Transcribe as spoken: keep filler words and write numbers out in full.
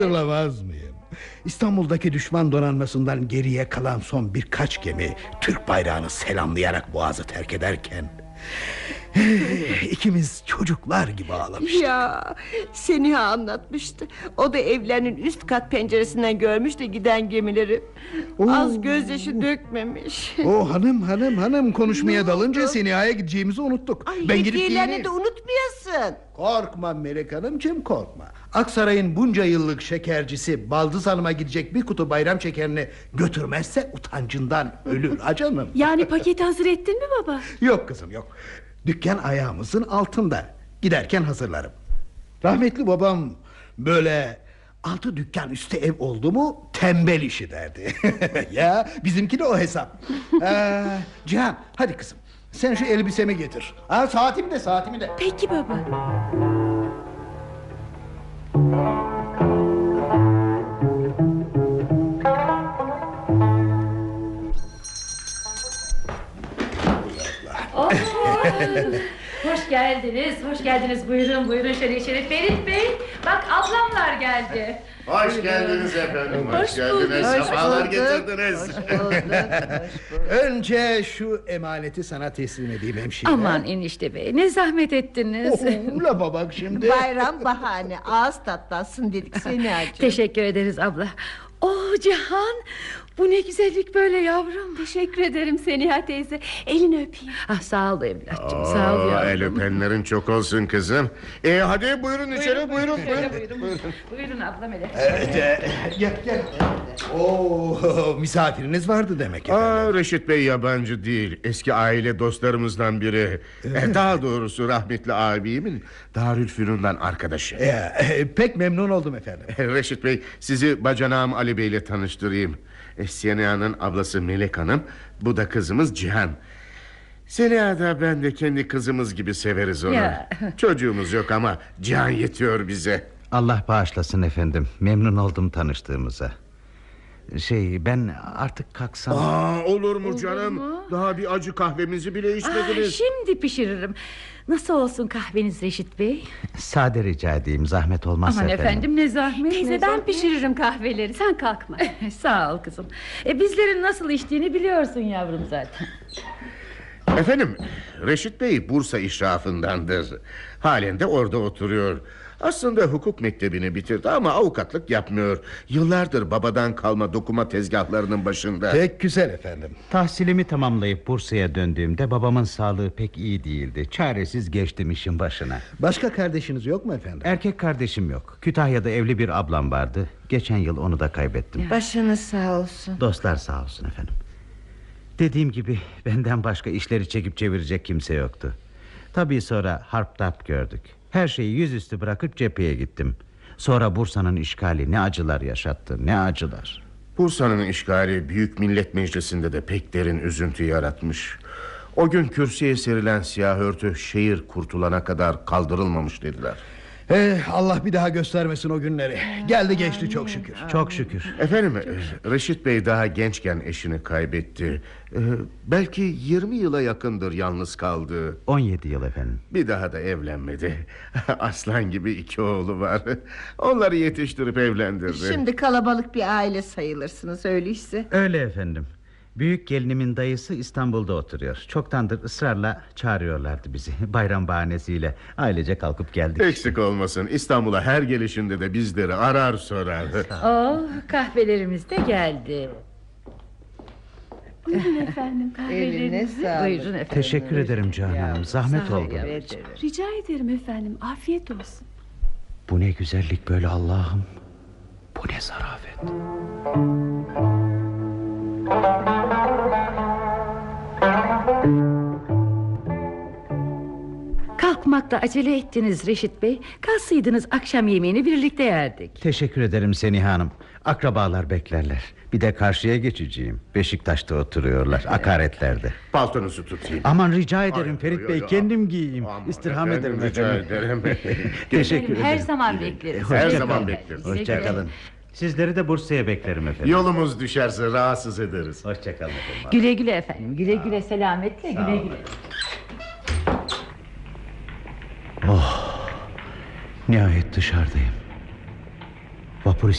Hatırlamaz mıyım? İstanbul'daki düşman donanmasından geriye kalan son birkaç gemi Türk bayrağını selamlayarak boğazı terk ederken ikimiz çocuklar gibi ağlamıştık. Ya Seniha anlatmıştı. O da evlerinin üst kat penceresinden görmüştü giden gemileri. Oo. Az gözyaşı dökmemiş. O hanım hanım hanım konuşmaya dalınca Seniha'ya gideceğimizi unuttuk. Ay, ben gidip hediyelerini giyineyim. de unutmayasın. Korkma Melek Hanımcığım, korkma. Aksaray'ın bunca yıllık şekercisi Baldız Hanım'a gidecek bir kutu bayram şekerini götürmezse utancından ölür ha canım. Yani paketi hazır ettin mi baba? Yok kızım, yok. Dükkan ayağımızın altında. Giderken hazırlarım. Rahmetli babam böyle altı dükkan üstü ev oldu mu tembel işi derdi. Ya bizimki de o hesap. ee, Cihan, hadi kızım, sen şu elbisemi getir. Ha, saatimi de saatimi de. Peki baba. Oh, hoş geldiniz, hoş geldiniz. Buyurun, buyurun şöyle içeri. Ferit Bey, bak ablamlar geldi. Hoş geldiniz efendim, hoş, Hoş geldiniz, bulduk. sefalar Hoş getirdiniz. Hoş bulduk, hoş bulduk. Önce şu emaneti sana teslim edeyim hemşire. Aman enişte bey, ne zahmet ettiniz. Oh, lafa bak şimdi. Bayram bahane, ağız tatlansın dedik Seniha'cığım. Teşekkür ederiz abla. Oh Cihan, bu ne güzellik böyle yavrum. Teşekkür ederim Seniha teyze. Elini öpeyim. Ah sağ ol evlatçım, sağ ol Oo, yavrum. el öpenlerin çok olsun kızım. E, hadi buyurun içeri, buyurun. Şöyle Buyurun, buyurun, buyurun ablam hele. Evet, e, gel gel. Oo, misafiriniz vardı demek efendim. Aa, Reşit Bey yabancı değil, eski aile dostlarımızdan biri. E, daha doğrusu rahmetli abimin Darülfünun'dan arkadaşı. E, e, pek memnun oldum efendim. Reşit Bey, sizi bacanağım Ali Bey ile tanıştırayım. E, Seniha'nın ablası Melek Hanım, bu da kızımız Cihan. Seniha da ben de kendi kızımız gibi severiz onu. Ya. Çocuğumuz yok ama Cihan yetiyor bize. Allah bağışlasın efendim. Memnun oldum tanıştığımıza. Şey, ben artık kalksam. Aa, olur mu canım? mu? Daha bir acı kahvemizi bile Ah, içmediniz. şimdi pişiririm. Nasıl olsun kahveniz Reşit Bey? Sade rica edeyim, zahmet olmazsa Aman efendim. efendim ne zahmet. Teyze ne ben zahmet. pişiririm kahveleri, sen kalkma. Sağ ol kızım. E, bizlerin nasıl içtiğini biliyorsun yavrum zaten. Efendim, Reşit Bey Bursa işrafındandır. Halen de orada oturuyor. Aslında hukuk mektebini bitirdi ama avukatlık yapmıyor. Yıllardır babadan kalma dokuma tezgahlarının başında. Pek güzel efendim. Tahsilimi tamamlayıp Bursa'ya döndüğümde babamın sağlığı pek iyi değildi. Çaresiz geçtim işin başına. Başka kardeşiniz yok mu efendim? Erkek kardeşim yok. Kütahya'da evli bir ablam vardı. Geçen yıl onu da kaybettim. Başınız sağ olsun. Dostlar sağ olsun efendim. Dediğim gibi benden başka işleri çekip çevirecek kimse yoktu. Tabii sonra harp darp gördük. Her şeyi yüzüstü bırakıp cepheye gittim. Sonra Bursa'nın işgali ne acılar yaşattı, ne acılar. Bursa'nın işgali Büyük Millet Meclisi'nde de pek derin üzüntü yaratmış. O gün kürsüye serilen siyah örtü şehir kurtulana kadar kaldırılmamış dediler. Eh, Allah bir daha göstermesin o günleri. Geldi geçti çok şükür. Çok şükür. Efendim, e, Reşit Bey daha gençken eşini kaybetti. E, belki yirmi yıla yakındır yalnız kaldı. on yedi yıl efendim. Bir daha da evlenmedi. Aslan gibi iki oğlu var. Onları yetiştirip evlendirdi. Şimdi kalabalık bir aile sayılırsınız öyleyse. Öyle efendim. Büyük gelinimin dayısı İstanbul'da oturuyor. Çoktandır ısrarla çağırıyorlardı bizi. Bayram bahanesiyle ailece kalkıp geldik. Eksik olmasın, İstanbul'a her gelişinde de bizleri arar sorar. Oh, kahvelerimiz de geldi. Buyurun efendim Eline kahvelerinizi. sağlık. Buyurun efendim. Teşekkür ederim Canan. Zahmet Sağ ol oldu. yavrum. Rica ederim efendim, afiyet olsun. Bu ne güzellik böyle Allah'ım. Bu ne zarafet. Kalkmakta acele ettiniz Reşit Bey. Kalsaydınız akşam yemeğini birlikte yerdik. Teşekkür ederim Seniha Hanım. Akrabalar beklerler. Bir de karşıya geçeceğim. Beşiktaş'ta oturuyorlar, akaretlerde. Paltonuzu tutayım. Aman rica ederim Ay, Ferit ay, Bey, ay, kendim giyeyim. Aman İstirham efendim, ederim rica efendim. ederim. Teşekkür Her ederim. zaman bekleriz. Her Hoşça zaman kalın. bekleriz. Güle Hoşça güle. kalın. Sizleri de Bursa'ya beklerim efendim. Yolumuz düşerse rahatsız ederiz. Hoşça kalın efendim. Güle güle efendim. Güle güle selametle. Güle güle. Nihayet dışarıdayım. Vapur